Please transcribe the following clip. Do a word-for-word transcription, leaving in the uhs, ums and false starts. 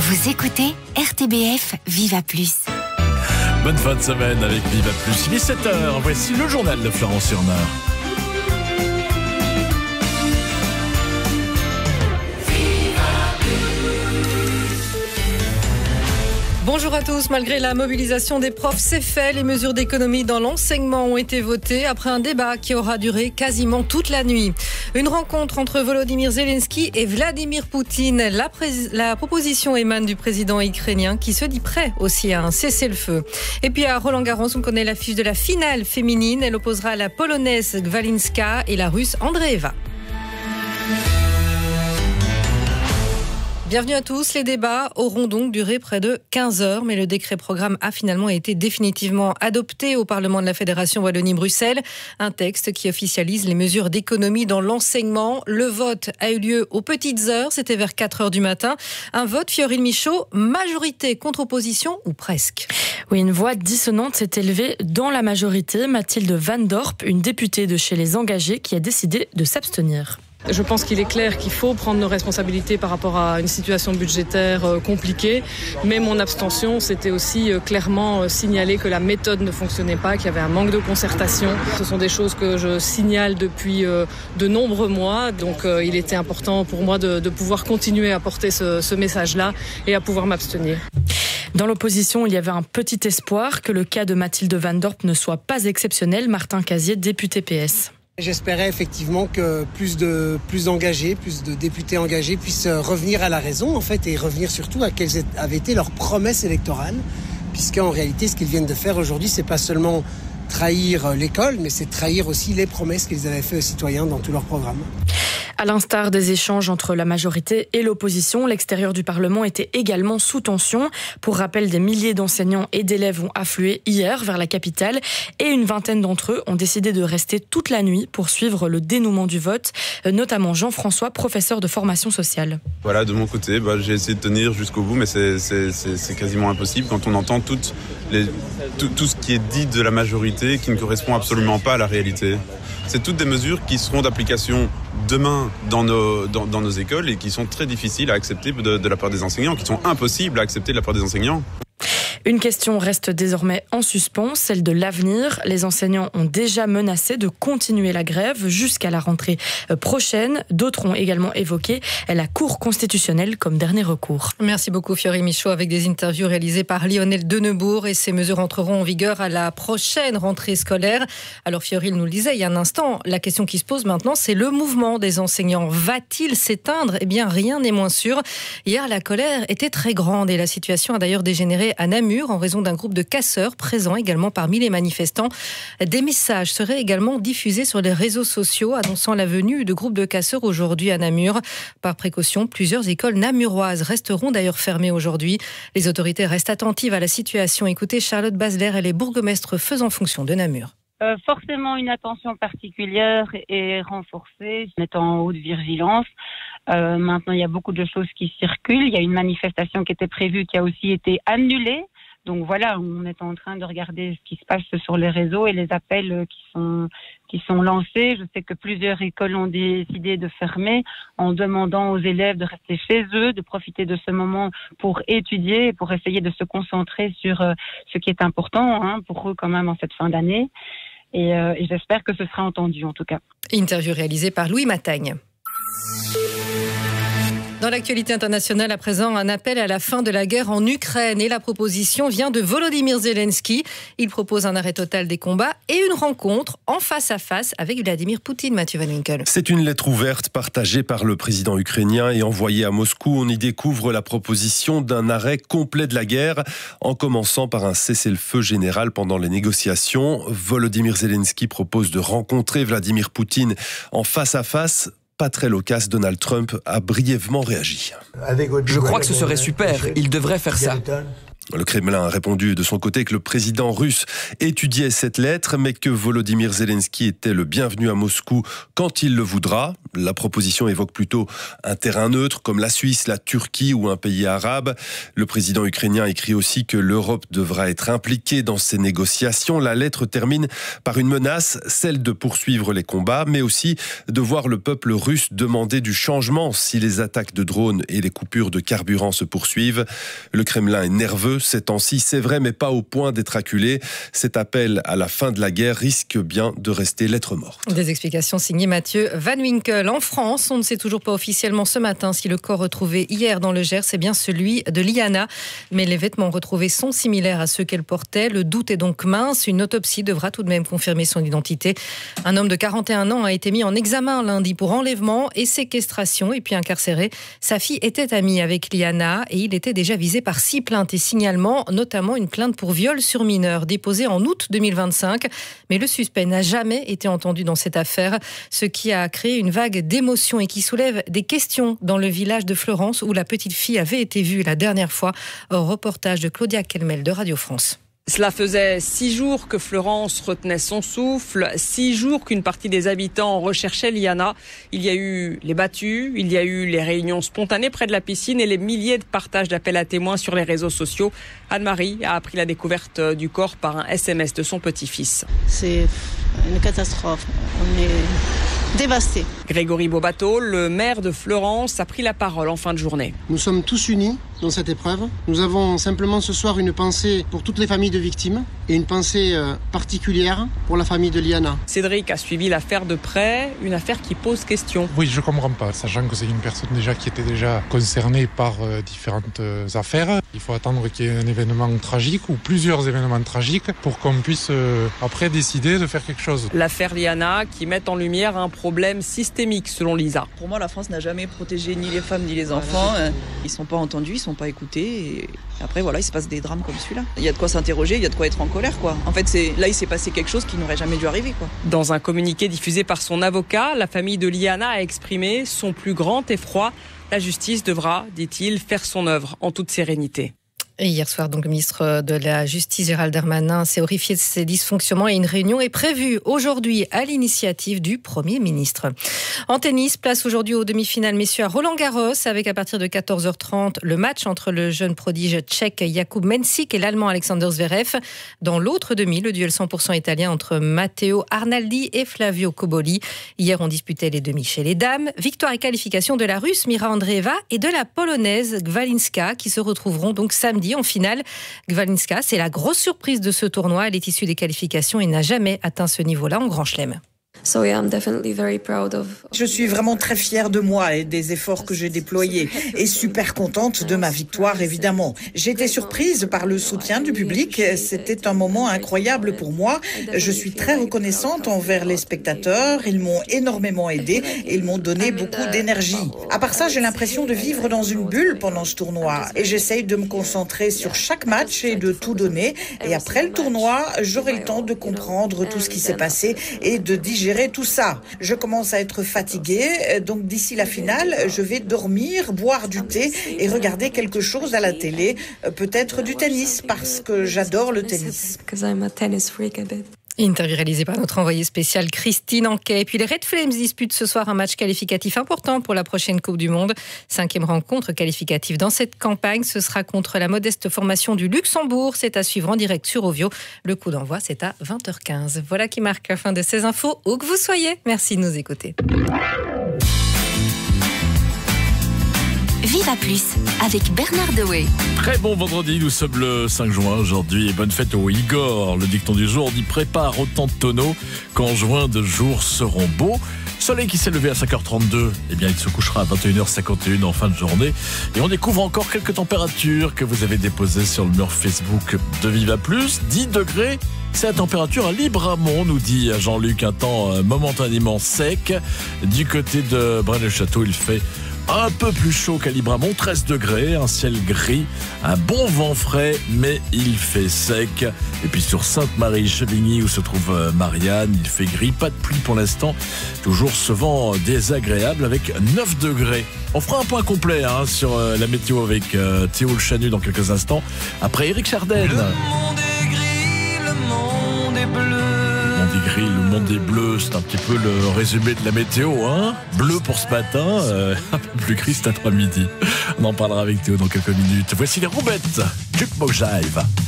Vous écoutez R T B F Viva Plus. Bonne fin de semaine avec Viva Plus. Il est sept heures, voici le journal de Florence Surner. Bonjour à tous. Malgré la mobilisation des profs, c'est fait. Les mesures d'économie dans l'enseignement ont été votées après un débat qui aura duré quasiment toute la nuit. Une rencontre entre Volodymyr Zelensky et Vladimir Poutine. La, pré- la proposition émane du président ukrainien qui se dit prêt aussi à un cessez-le-feu. Et puis à Roland-Garros, on connaît l'affiche de la finale féminine. Elle opposera la Polonaise Gwalinska et la Russe Andreeva. Bienvenue à tous. Les débats auront donc duré près de quinze heures, mais le décret programme a finalement été définitivement adopté au Parlement de la Fédération Wallonie-Bruxelles. Un texte qui officialise les mesures d'économie dans l'enseignement. Le vote a eu lieu aux petites heures, c'était vers quatre heures du matin. Un vote, Fiorine Michaud, majorité contre opposition ou presque. Oui, une voix dissonante s'est élevée dans la majorité. Mathilde Van Dorp, une députée de chez Les Engagés, qui a décidé de s'abstenir. Je pense qu'il est clair qu'il faut prendre nos responsabilités par rapport à une situation budgétaire compliquée, mais mon abstention, c'était aussi clairement signaler que la méthode ne fonctionnait pas, qu'il y avait un manque de concertation. Ce sont des choses que je signale depuis de nombreux mois, donc il était important pour moi de, de pouvoir continuer à porter ce, ce message-là et à pouvoir m'abstenir. Dans l'opposition, il y avait un petit espoir que le cas de Mathilde Van Dorp ne soit pas exceptionnel. Martin Casier, député P S. J'espérais effectivement que plus de plus d'engagés, plus de députés engagés puissent revenir à la raison en fait et revenir surtout à quelles avaient été leurs promesses électorales, puisqu'en réalité ce qu'ils viennent de faire aujourd'hui, c'est pas seulement trahir l'école, mais c'est trahir aussi les promesses qu'ils avaient faites aux citoyens dans tout leur programme. À l'instar des échanges entre la majorité et l'opposition, l'extérieur du Parlement était également sous tension. Pour rappel, des milliers d'enseignants et d'élèves ont afflué hier vers la capitale et une vingtaine d'entre eux ont décidé de rester toute la nuit pour suivre le dénouement du vote, notamment Jean-François, professeur de formation sociale. Voilà, de mon côté, bah, j'ai essayé de tenir jusqu'au bout, mais c'est, c'est, c'est, c'est quasiment impossible quand on entend toutes les, tout, tout ce qui est dit de la majorité qui ne correspond absolument pas à la réalité. C'est toutes des mesures qui seront d'application demain dans nos, dans, dans nos écoles et qui sont très difficiles à accepter de, de la part des enseignants, qui sont impossibles à accepter de la part des enseignants. Une question reste désormais en suspens, celle de l'avenir. Les enseignants ont déjà menacé de continuer la grève jusqu'à la rentrée prochaine. D'autres ont également évoqué la Cour constitutionnelle comme dernier recours. Merci beaucoup Fiorine Michaud avec des interviews réalisées par Lionel Denebourg et ces mesures entreront en vigueur à la prochaine rentrée scolaire. Alors Fiorine nous le disait il y a un instant, la question qui se pose maintenant c'est le mouvement des enseignants. Va-t-il s'éteindre ? Eh bien rien n'est moins sûr. Hier la colère était très grande et la situation a d'ailleurs dégénéré à Namur en raison d'un groupe de casseurs présents également parmi les manifestants. Des messages seraient également diffusés sur les réseaux sociaux annonçant la venue de groupes de casseurs aujourd'hui à Namur. Par précaution, plusieurs écoles namuroises resteront d'ailleurs fermées aujourd'hui. Les autorités restent attentives à la situation. Écoutez Charlotte Basler, elle est bourgmestre faisant fonction de Namur. Euh, forcément, une attention particulière est renforcée, on est en haute vigilance. Euh, maintenant, il y a beaucoup de choses qui circulent. Il y a une manifestation qui était prévue qui a aussi été annulée. Donc voilà, on est en train de regarder ce qui se passe sur les réseaux et les appels qui sont qui sont lancés. Je sais que plusieurs écoles ont décidé de fermer en demandant aux élèves de rester chez eux, de profiter de ce moment pour étudier, pour essayer de se concentrer sur ce qui est important hein, pour eux quand même en cette fin d'année. Et, euh, et j'espère que ce sera entendu en tout cas. Interview réalisée par Louis Matagne. Dans l'actualité internationale, à présent, un appel à la fin de la guerre en Ukraine. Et la proposition vient de Volodymyr Zelensky. Il propose un arrêt total des combats et une rencontre en face à face avec Vladimir Poutine. Mathieu Van Winkel. C'est une lettre ouverte partagée par le président ukrainien et envoyée à Moscou. On y découvre la proposition d'un arrêt complet de la guerre, en commençant par un cessez-le-feu général pendant les négociations. Volodymyr Zelensky propose de rencontrer Vladimir Poutine en face à face. Pas très loquace, Donald Trump a brièvement réagi. Je crois que ce serait super, il devrait faire ça. Le Kremlin a répondu de son côté que le président russe étudiait cette lettre, mais que Volodymyr Zelensky était le bienvenu à Moscou quand il le voudra. La proposition évoque plutôt un terrain neutre comme la Suisse, la Turquie ou un pays arabe. Le président ukrainien écrit aussi que l'Europe devra être impliquée dans ces négociations. La lettre termine par une menace, celle de poursuivre les combats, mais aussi de voir le peuple russe demander du changement si les attaques de drones et les coupures de carburant se poursuivent. Le Kremlin est nerveux ces temps-ci, c'est vrai, mais pas au point d'être acculé. Cet appel à la fin de la guerre risque bien de rester lettre morte. Des explications signées Mathieu Van Winkel. En France, on ne sait toujours pas officiellement ce matin si le corps retrouvé hier dans le Gers est bien celui de Liana. Mais les vêtements retrouvés sont similaires à ceux qu'elle portait. Le doute est donc mince. Une autopsie devra tout de même confirmer son identité. Un homme de quarante et un ans a été mis en examen lundi pour enlèvement et séquestration et puis incarcéré. Sa fille était amie avec Liana et il était déjà visé par six plaintes et signalements, notamment une plainte pour viol sur mineur déposée en août deux mille vingt-cinq. Mais le suspect n'a jamais été entendu dans cette affaire, ce qui a créé une vague d'émotions et qui soulève des questions dans le village de Florence où la petite fille avait été vue la dernière fois. Au reportage de Claudia Kelmel de Radio France. Cela faisait six jours que Florence retenait son souffle, six jours qu'une partie des habitants recherchait Liana. Il y a eu les battues, il y a eu les réunions spontanées près de la piscine et les milliers de partages d'appels à témoins sur les réseaux sociaux. Anne-Marie a appris la découverte du corps par un S M S de son petit-fils. C'est une catastrophe. On est dévastés. Grégory Bobato, le maire de Florence, a pris la parole en fin de journée. Nous sommes tous unis dans cette épreuve. Nous avons simplement ce soir une pensée pour toutes les familles de victimes et une pensée particulière pour la famille de Liana. Cédric a suivi l'affaire de près, une affaire qui pose question. Oui, je comprends pas, sachant que c'est une personne déjà qui était déjà concernée par euh, différentes euh, affaires. Il faut attendre qu'il y ait un événement tragique ou plusieurs événements tragiques pour qu'on puisse euh, après décider de faire quelque chose. L'affaire Liana qui met en lumière un problème systémique selon Lisa. Pour moi, la France n'a jamais protégé ni les femmes ni les enfants. Ils sont pas entendus, ils sont pas écoutés. Et après, voilà, il se passe des drames comme celui-là. Il y a de quoi s'interroger, il y a de quoi être en colère, quoi. En fait, c'est là, il s'est passé quelque chose qui n'aurait jamais dû arriver, quoi. Dans un communiqué diffusé par son avocat, la famille de Liana a exprimé son plus grand effroi. La justice devra, dit-il, faire son œuvre en toute sérénité. Et hier soir, donc, le ministre de la Justice, Gérald Darmanin, s'est horrifié de ces dysfonctionnements et une réunion est prévue aujourd'hui à l'initiative du Premier ministre. En tennis, place aujourd'hui aux demi-finales messieurs à Roland-Garros avec à partir de quatorze heures trente le match entre le jeune prodige tchèque Jakub Mensik et l'allemand Alexander Zverev. Dans l'autre demi, le duel cent pour cent italien entre Matteo Arnaldi et Flavio Cobolli. Hier, on disputait les demi chez les dames. Victoire et qualification de la Russe Mira Andreeva et de la Polonaise Gwalinska qui se retrouveront donc samedi en finale. Gwalinska, c'est la grosse surprise de ce tournoi. Elle est issue des qualifications et n'a jamais atteint ce niveau-là en Grand Chelem. So yeah, I'm definitely very proud of... Je suis vraiment très fière de moi et des efforts que j'ai déployés et super contente de ma victoire, évidemment. J'ai été surprise par le soutien du public. C'était un moment incroyable pour moi. Je suis très reconnaissante envers les spectateurs. Ils m'ont énormément aidée et ils m'ont donné beaucoup d'énergie. À part ça, j'ai l'impression de vivre dans une bulle pendant ce tournoi et j'essaye de me concentrer sur chaque match et de tout donner. Et après le tournoi, j'aurai le temps de comprendre tout ce qui s'est passé et de digérer tout ça. Je commence à être fatiguée, donc d'ici la finale, je vais dormir, boire du thé et regarder quelque chose à la télé, peut-être du tennis, parce que j'adore le tennis. Interview réalisée par notre envoyée spéciale Christine Anquet. Et puis les Red Flames disputent ce soir un match qualificatif important pour la prochaine Coupe du Monde. Cinquième rencontre qualificative dans cette campagne. Ce sera contre la modeste formation du Luxembourg. C'est à suivre en direct sur Ovio. Le coup d'envoi, c'est à vingt heures quinze. Voilà qui marque la fin de ces infos, où que vous soyez. Merci de nous écouter. Viva Plus avec Bernard Dewey. Très bon vendredi, nous sommes le cinq juin aujourd'hui et bonne fête au Igor. Le dicton du jour dit prépare autant de tonneaux qu'en juin de jours seront beaux. Soleil qui s'est levé à cinq heures trente-deux, eh bien il se couchera à vingt et une heures cinquante et une en fin de journée. Et on découvre encore quelques températures que vous avez déposées sur le mur Facebook de Viva Plus. dix degrés, c'est la température à Libramont, nous dit Jean-Luc, un temps momentanément sec. Du côté de Braine-le-Château, il fait Un peu plus chaud qu'à Libramont, treize degrés, un ciel gris, un bon vent frais, mais il fait sec. Et puis sur Sainte-Marie-Chevigny, où se trouve Marianne, il fait gris, pas de pluie pour l'instant. Toujours ce vent désagréable avec neuf degrés. On fera un point complet hein, sur la météo avec euh, Théo Le Chanu dans quelques instants. Après Éric Chardin. Le monde est gris, le monde est bleu. Le monde est gris, le monde est bleu, c'est un petit peu le résumé de la météo. Hein, bleu pour ce matin, euh, un peu plus gris cet après-midi. On en parlera avec Théo dans quelques minutes. Voici les Roubettes, Jukebox Jive.